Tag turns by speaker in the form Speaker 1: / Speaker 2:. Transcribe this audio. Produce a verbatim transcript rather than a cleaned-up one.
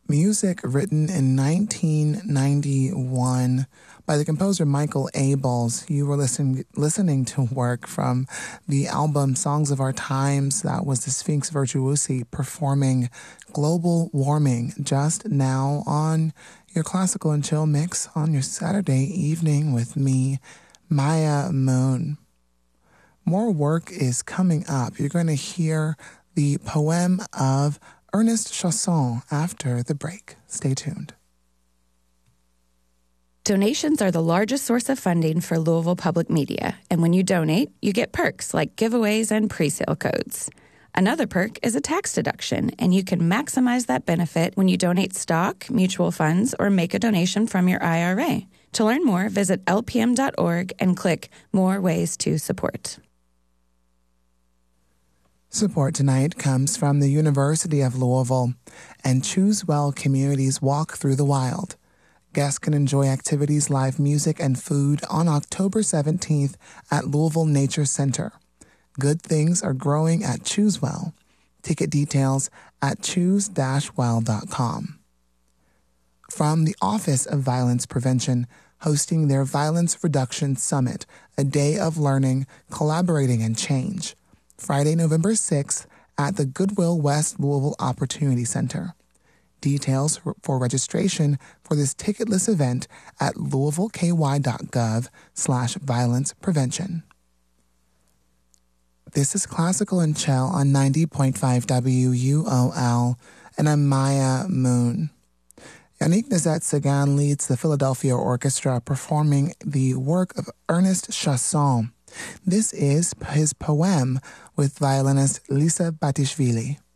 Speaker 1: Music written in nineteen ninety-one by the composer Michael Abels. You were listening listening to work from the album Songs of Our Times. That was the Sphinx Virtuosi performing Global Warming just now on your Classical and Chill mix on your Saturday evening with me, Maya Moon. More work is coming up. You're going to hear the poem of Ernest Chausson after the break. Stay tuned.
Speaker 2: Donations are the largest source of funding for Louisville Public Media, and when you donate, you get perks like giveaways and presale codes. Another perk is a tax deduction, and you can maximize that benefit when you donate stock, mutual funds, or make a donation from your I R A. To learn more, visit L P M dot org and click More Ways to Support.
Speaker 1: Support tonight comes from the University of Louisville and Choose Well Communities Walk Through the Wild. Guests can enjoy activities, live music, and food on October seventeenth at Louisville Nature Center. Good things are growing at Choose Well. Ticket details at choose well dot com. From the Office of Violence Prevention, hosting their Violence Reduction Summit, a day of learning, collaborating, and change. Friday, November sixth at the Goodwill West Louisville Opportunity Center. Details for registration for this ticketless event at louisvilleky.gov slash violence prevention. This is Classical and Chill on ninety point five W U O L, and I'm Maya Moon. Yannick Nezet-Segan leads the Philadelphia Orchestra performing the work of Ernest Chausson. This is his poem with violinist Lisa Batishvili.